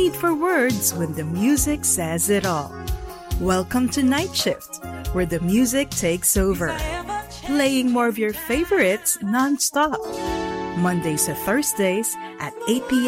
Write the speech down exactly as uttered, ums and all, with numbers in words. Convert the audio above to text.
need for words when the music says it all. Welcome to Night Shift, where the music takes over, playing more of your favorites non-stop. Mondays to Thursdays at eight p.m.